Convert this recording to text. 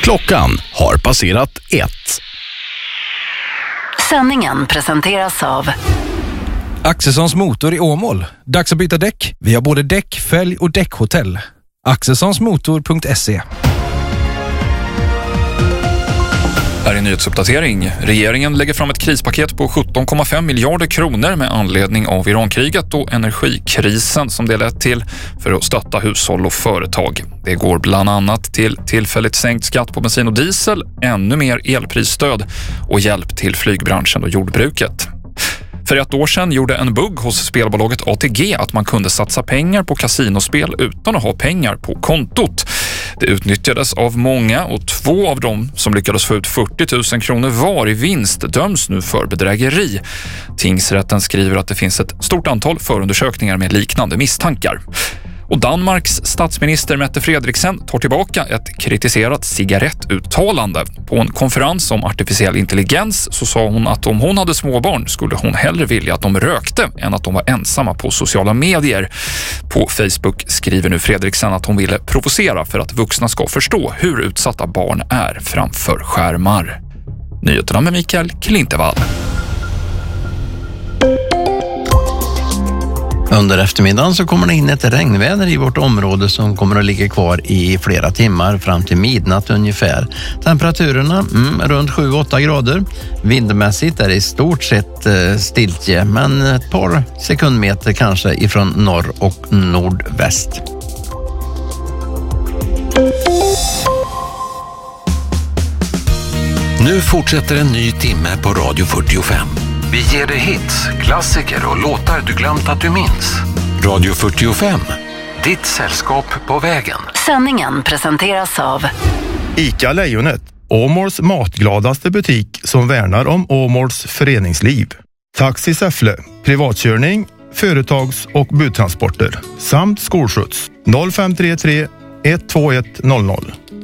Klockan har passerat 1. Sändningen presenteras av Axelssons motor i Åmål. Dags att byta däck. Vi har både däck, fälg och däckhotell. Axelssonsmotor.se. Här är en nyhetsuppdatering. Regeringen lägger fram ett krispaket på 17,5 miljarder kronor med anledning av Irankriget och energikrisen som det lett till för att stötta hushåll och företag. Det går bland annat till tillfälligt sänkt skatt på bensin och diesel, ännu mer elprisstöd och hjälp till flygbranschen och jordbruket. För 1 år sedan gjorde en bugg hos spelbolaget ATG att man kunde satsa pengar på kasinospel utan att ha pengar på kontot. Det utnyttjades av många och 2 av dem som lyckades få ut 40 000 kronor var i vinst döms nu för bedrägeri. Tingsrätten skriver att det finns ett stort antal förundersökningar med liknande misstankar. Och Danmarks statsminister Mette Frederiksen tar tillbaka ett kritiserat cigarettuttalande. På en konferens om artificiell intelligens så sa hon att om hon hade småbarn skulle hon hellre vilja att de rökte än att de var ensamma på sociala medier. På Facebook skriver nu Frederiksen att hon ville provocera för att vuxna ska förstå hur utsatta barn är framför skärmar. Nyheterna med Mikael Klintevall. Under eftermiddagen så kommer det in ett regnväder i vårt område som kommer att ligga kvar i flera timmar fram till midnatt ungefär. Temperaturerna runt 7-8 grader. Vindmässigt är det i stort sett stiltje, men ett par sekundmeter kanske ifrån norr och nordväst. Nu fortsätter en ny timme på Radio 45. Vi ger dig hits, klassiker och låtar du glömt att du minns. Radio 45, ditt sällskap på vägen. Sändningen presenteras av ICA Lejonet, Åmåls matgladaste butik som värnar om Åmåls föreningsliv. Taxi Säffle, privatkörning, företags- och budtransporter samt skolskjuts 0533 121 00.